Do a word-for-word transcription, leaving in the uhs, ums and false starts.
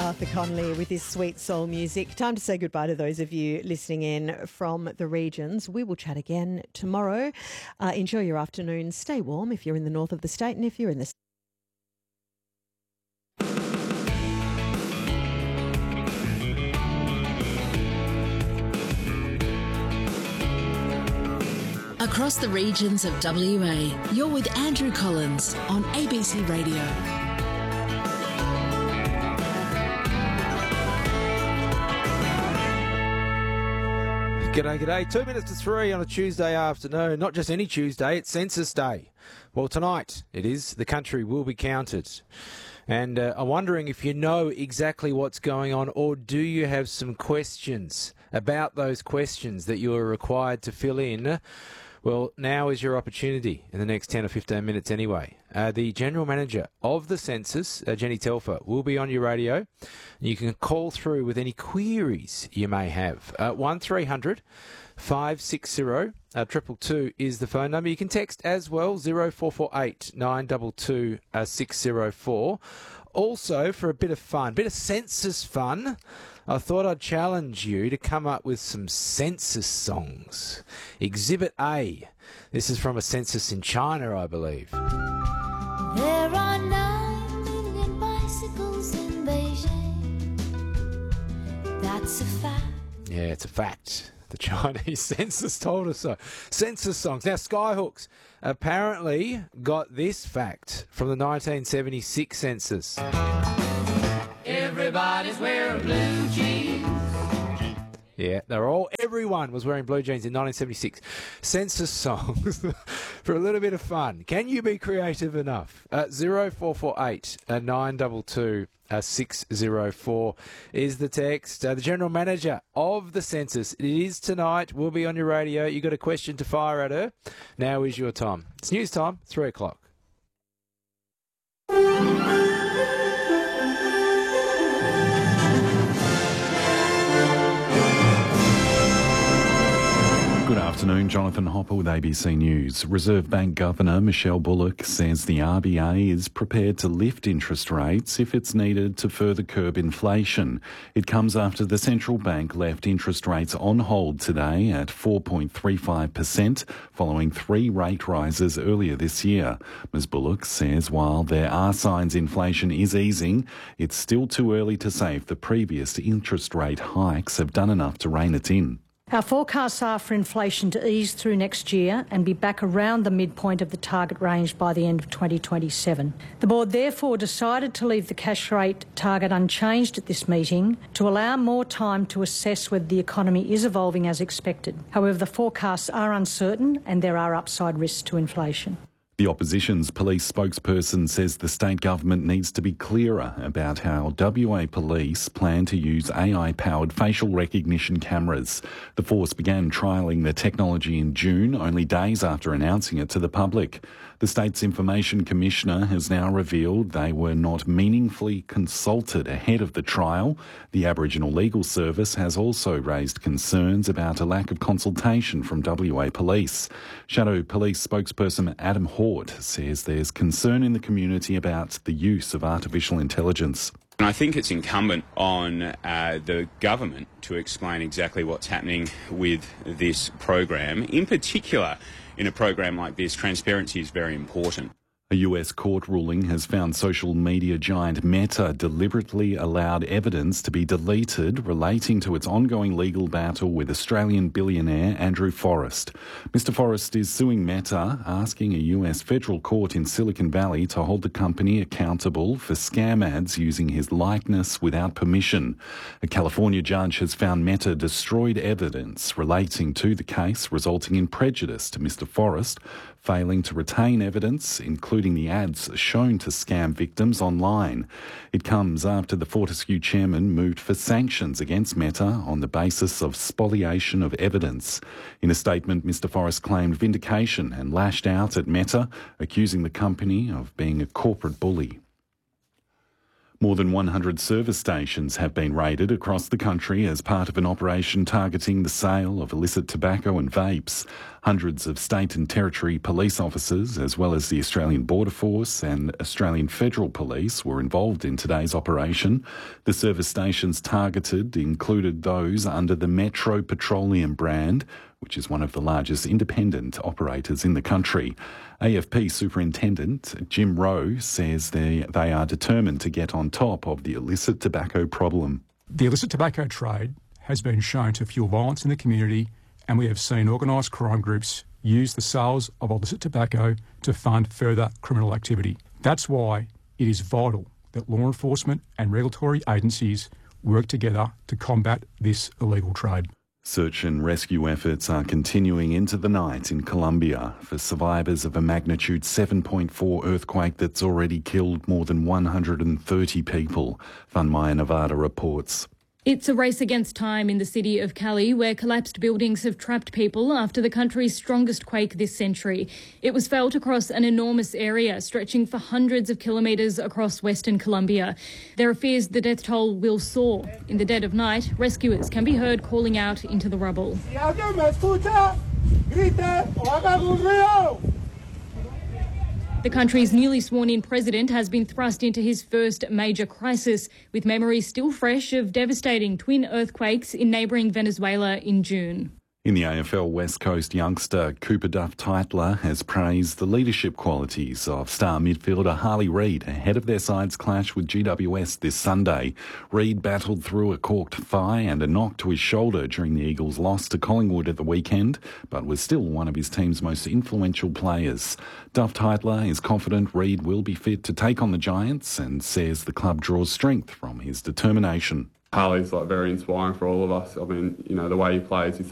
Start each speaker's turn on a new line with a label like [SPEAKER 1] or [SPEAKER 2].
[SPEAKER 1] Arthur Conley with his sweet soul music. Time to say goodbye to those of you listening in from the regions. We will chat again tomorrow. Uh, enjoy your afternoon. Stay warm if you're in the north of the state, and if you're in the
[SPEAKER 2] Across the regions of W A, you're with Andrew Collins on A B C Radio.
[SPEAKER 3] G'day, g'day. Two minutes to three on a Tuesday afternoon. Not just any Tuesday, it's Census Day. Well, tonight it is. The country will be counted. And uh, I'm wondering if you know exactly what's going on, or do you have some questions about those questions that you are required to fill in? Well, now is your opportunity in the next ten or fifteen minutes anyway. Uh, the General Manager of the Census, uh, Jenny Telfer, will be on your radio. You can call through with any queries you may have. Uh, one three hundred five six zero uh, two two two is the phone number. You can text as well, zero four four eight nine two two six zero four. Also, for a bit of fun, bit of census fun, I thought I'd challenge you to come up with some census songs. Exhibit A. This is from a census in China, I believe.
[SPEAKER 4] There are nine million bicycles in Beijing. That's a fact.
[SPEAKER 3] Yeah, it's a fact. The Chinese census told us so. Census songs. Now, Skyhooks apparently got this fact from the nineteen seventy-six census.
[SPEAKER 5] Everybody's wearing blue jeans.
[SPEAKER 3] Yeah, they're all, everyone was wearing blue jeans in nineteen seventy-six. Census songs for a little bit of fun. Can you be creative enough? Uh, zero four four eight nine two two six zero four is the text. Uh, the General Manager of the Census, it is tonight, will be on your radio. You got a question to fire at her. Now is your time. It's news time, three o'clock.
[SPEAKER 6] Good afternoon, Jonathan Hopper with A B C News. Reserve Bank Governor Michelle Bullock says the R B A is prepared to lift interest rates if it's needed to further curb inflation. It comes after the central bank left interest rates on hold today at four point three five percent, following three rate rises earlier this year. Miz Bullock says while there are signs inflation is easing, it's still too early to say if the previous interest rate hikes have done enough to rein it in.
[SPEAKER 7] Our forecasts are for inflation to ease through next year and be back around the midpoint of the target range by the end of twenty twenty-seven. The board therefore decided to leave the cash rate target unchanged at this meeting to allow more time to assess whether the economy is evolving as expected. However, the forecasts are uncertain and there are upside risks to inflation.
[SPEAKER 6] The opposition's police spokesperson says the state government needs to be clearer about how W A Police plan to use A I-powered facial recognition cameras. The force began trialling the technology in June, only days after announcing it to the public. The state's Information Commissioner has now revealed they were not meaningfully consulted ahead of the trial. The Aboriginal Legal Service has also raised concerns about a lack of consultation from W A Police. Shadow Police spokesperson Adam Hort says there's concern in the community about the use of artificial intelligence.
[SPEAKER 8] And I think it's incumbent on uh, the government to explain exactly what's happening with this program. In particular, in a program like this, transparency is very important.
[SPEAKER 6] A U S court ruling has found social media giant Meta deliberately allowed evidence to be deleted relating to its ongoing legal battle with Australian billionaire Andrew Forrest. Mister Forrest is suing Meta, asking a U S federal court in Silicon Valley to hold the company accountable for scam ads using his likeness without permission. A California judge has found Meta destroyed evidence relating to the case, resulting in prejudice to Mister Forrest, failing to retain evidence, including the ads shown to scam victims online. It comes after the Fortescue chairman moved for sanctions against Meta on the basis of spoliation of evidence. In a statement, Mister Forrest claimed vindication and lashed out at Meta, accusing the company of being a corporate bully. More than one hundred service stations have been raided across the country as part of an operation targeting the sale of illicit tobacco and vapes. Hundreds of state and territory police officers, as well as the Australian Border Force and Australian Federal Police, were involved in today's operation. The service stations targeted included those under the Metro Petroleum brand, which is one of the largest independent operators in the country. A F P Superintendent Jim Rowe says they, they are determined to get on top of the illicit tobacco problem.
[SPEAKER 9] The illicit tobacco trade has been shown to fuel violence in the community, and we have seen organised crime groups use the sales of illicit tobacco to fund further criminal activity. That's why it is vital that law enforcement and regulatory agencies work together to combat this illegal trade.
[SPEAKER 6] Search and rescue efforts are continuing into the night in Colombia for survivors of a magnitude seven point four earthquake that's already killed more than one hundred thirty people, Funmaya Nevada reports.
[SPEAKER 10] It's a race against time in the city of Cali, where collapsed buildings have trapped people after the country's strongest quake this century. It was felt across an enormous area, stretching for hundreds of kilometres across western Colombia. There are fears the death toll will soar. In the dead of night, rescuers can be heard calling out into the rubble. The country's newly sworn-in president has been thrust into his first major crisis, with memories still fresh of devastating twin earthquakes in neighbouring Venezuela in June.
[SPEAKER 6] In the A F L, West Coast youngster Cooper Duff-Tytler has praised the leadership qualities of star midfielder Harley Reid ahead of their side's clash with G W S this Sunday. Reid battled through a corked thigh and a knock to his shoulder during the Eagles' loss to Collingwood at the weekend, but was still one of his team's most influential players. Duff-Tytler is confident Reid will be fit to take on the Giants and says the club draws strength from his determination.
[SPEAKER 11] Harley's like very inspiring for all of us. I mean, you know, the way he plays, he's